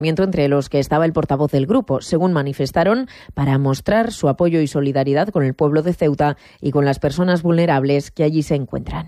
entre los que estaba el portavoz del grupo, según manifestaron, para mostrar su apoyo y solidaridad con el pueblo de Ceuta y con las personas vulnerables que allí se encuentran.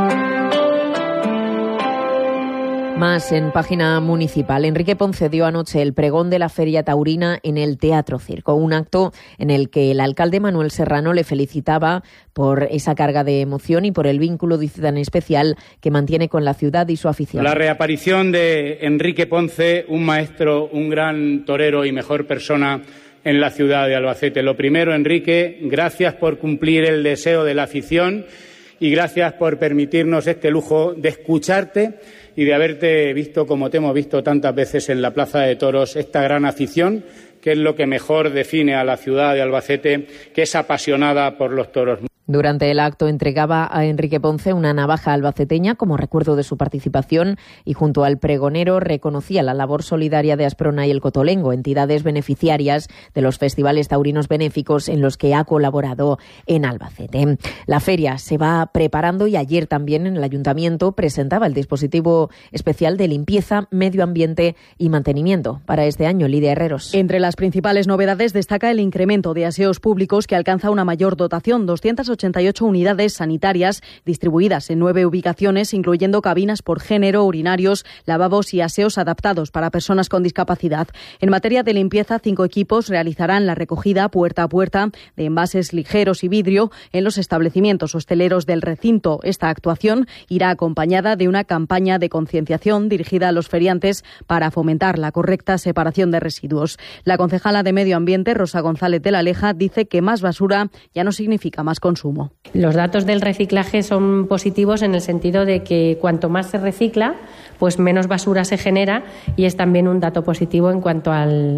Más en página municipal. Enrique Ponce dio anoche el pregón de la Feria Taurina en el Teatro Circo, un acto en el que el alcalde Manuel Serrano le felicitaba por esa carga de emoción y por el vínculo, dice, tan especial que mantiene con la ciudad y su afición. La reaparición de Enrique Ponce, un maestro, un gran torero y mejor persona en la ciudad de Albacete. Lo primero, Enrique, gracias por cumplir el deseo de la afición y gracias por permitirnos este lujo de escucharte y de haberte visto como te hemos visto tantas veces en la Plaza de Toros, esta gran afición que es lo que mejor define a la ciudad de Albacete, que es apasionada por los toros. Durante el acto entregaba a Enrique Ponce una navaja albaceteña como recuerdo de su participación y junto al pregonero reconocía la labor solidaria de Asprona y el Cotolengo, entidades beneficiarias de los festivales taurinos benéficos en los que ha colaborado en Albacete. La feria se va preparando y ayer también en el Ayuntamiento presentaba el dispositivo especial de limpieza, medio ambiente y mantenimiento para este año. Lidia Herreros. Entre las principales novedades destaca el incremento de aseos públicos que alcanza una mayor dotación, 288 unidades sanitarias distribuidas en 9 ubicaciones, incluyendo cabinas por género, urinarios, lavabos y aseos adaptados para personas con discapacidad. En materia de limpieza, 5 equipos realizarán la recogida puerta a puerta de envases ligeros y vidrio en los establecimientos hosteleros del recinto. Esta actuación irá acompañada de una campaña de concienciación dirigida a los feriantes para fomentar la correcta separación de residuos. La concejala de Medio Ambiente, Rosa González de la Leja, dice que más basura ya no significa más consumo. Los datos del reciclaje son positivos en el sentido de que cuanto más se recicla, pues menos basura se genera, y es también un dato positivo en cuanto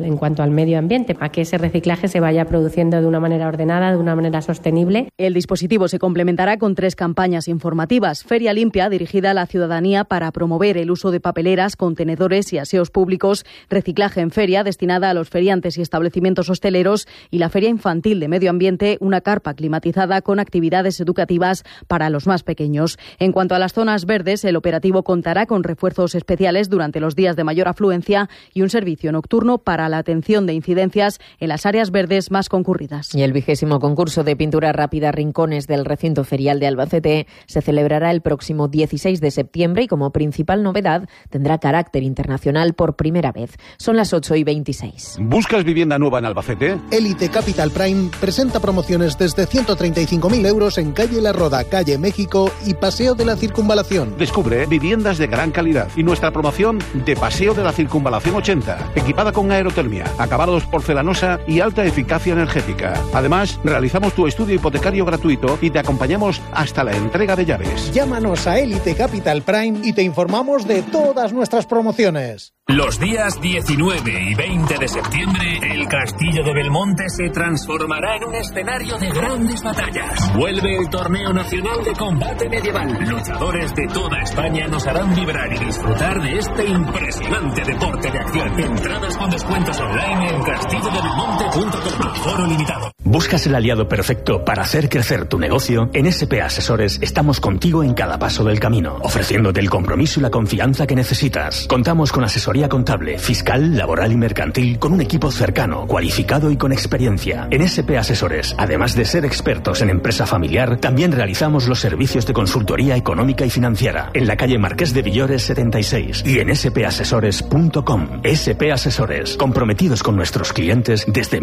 al medio ambiente, a que ese reciclaje se vaya produciendo de una manera ordenada, de una manera sostenible. El dispositivo se complementará con 3 campañas informativas. Feria Limpia, dirigida a la ciudadanía para promover el uso de papeleras, contenedores y aseos públicos. Reciclaje en feria, destinada a los feriantes y establecimientos hosteleros. Y la Feria Infantil de Medio Ambiente, una carpa climatizada con actividades educativas para los más pequeños. En cuanto a las zonas verdes, el operativo contará con refuerzos especiales durante los días de mayor afluencia y un servicio nocturno para la atención de incidencias en las áreas verdes más concurridas. Y el 20º concurso de pintura rápida Rincones del recinto ferial de Albacete se celebrará el próximo 16 de septiembre y como principal novedad tendrá carácter internacional por primera vez. Son las 8:26. ¿Buscas vivienda nueva en Albacete? Elite Capital Prime presenta promociones desde 135.000 euros en calle La Roda, calle México y Paseo de la Circunvalación. Descubre viviendas de gran calidad y nuestra promoción de Paseo de la Circunvalación 80, equipada con aerotermia, acabados porcelanosa y alta eficacia energética. Además, realizamos tu estudio hipotecario gratuito y te acompañamos hasta la entrega de llaves. Llámanos a Elite Capital Prime y te informamos de todas nuestras promociones. Los días 19 y 20 de septiembre, el Castillo de Belmonte se transformará en un escenario de grandes batallas. Vuelve el Torneo Nacional de Combate Medieval. Luchadores de toda España nos harán vibrar y disfrutar de este impresionante deporte de acción. Entradas con descuentos online en castillodebelmonte.com. Aforo limitado. ¿Buscas el aliado perfecto para hacer crecer tu negocio? En SP Asesores estamos contigo en cada paso del camino, ofreciéndote el compromiso y la confianza que necesitas. Contamos con asesoría contable, fiscal, laboral y mercantil, con un equipo cercano, cualificado y con experiencia. En SP Asesores, además de ser expertos en empresa familiar, también realizamos los servicios de consultoría económica y financiera en la calle Marqués de Villores 76 y en spasesores.com. SP Asesores, comprometidos con nuestros clientes desde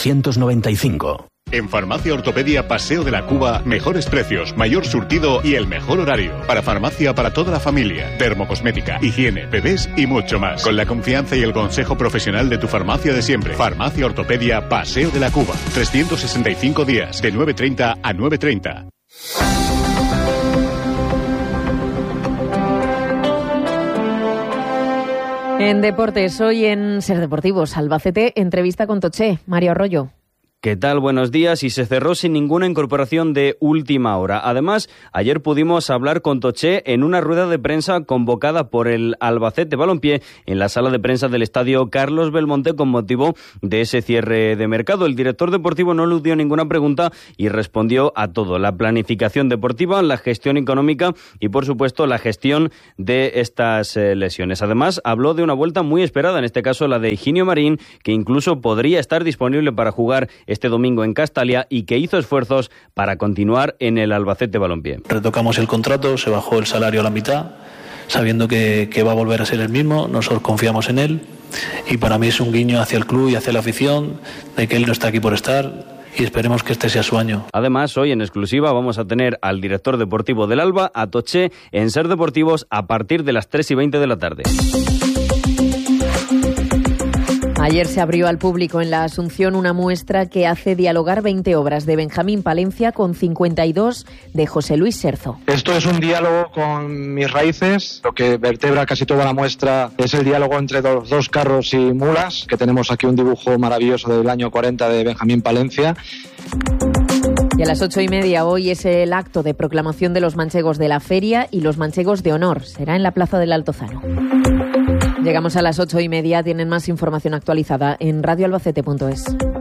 1995. En Farmacia Ortopedia Paseo de la Cuba, mejores precios, mayor surtido y el mejor horario. Para farmacia para toda la familia, dermocosmética, higiene, bebés y mucho más. Con la confianza y el consejo profesional de tu farmacia de siempre. Farmacia Ortopedia Paseo de la Cuba. 365 días, de 9:30 a 9:30. En deportes, hoy en Ser Deportivos, Albacete, entrevista con Toché, Mario Arroyo. ¿Qué tal? Buenos días. Y se cerró sin ninguna incorporación de última hora. Además, ayer pudimos hablar con Toché en una rueda de prensa convocada por el Albacete Balompié en la sala de prensa del estadio Carlos Belmonte con motivo de ese cierre de mercado. El director deportivo no eludió ninguna pregunta y respondió a todo: la planificación deportiva, la gestión económica y, por supuesto, la gestión de estas lesiones. Además, habló de una vuelta muy esperada, en este caso la de Higinio Marín, que incluso podría estar disponible para jugar este domingo en Castalia y que hizo esfuerzos para continuar en el Albacete Balompié. Retocamos el contrato, se bajó el salario a la mitad, sabiendo que va a volver a ser el mismo. Nosotros confiamos en él y para mí es un guiño hacia el club y hacia la afición de que él no está aquí por estar, y esperemos que este sea su año. Además, hoy en exclusiva vamos a tener al director deportivo del Alba, a Toché, en Ser Deportivos a partir de las 3:20 de la tarde. Ayer se abrió al público en la Asunción una muestra que hace dialogar 20 obras de Benjamín Palencia con 52 de José Luis Serzo. Esto es un diálogo con mis raíces. Lo que vertebra casi toda la muestra es el diálogo entre dos carros y mulas, que tenemos aquí un dibujo maravilloso del año 40 de Benjamín Palencia. Y a las 8:30 hoy es el acto de proclamación de los manchegos de la feria y los manchegos de honor. Será en la Plaza del Altozano. Llegamos a las 8:30. Tienen más información actualizada en radioalbacete.es.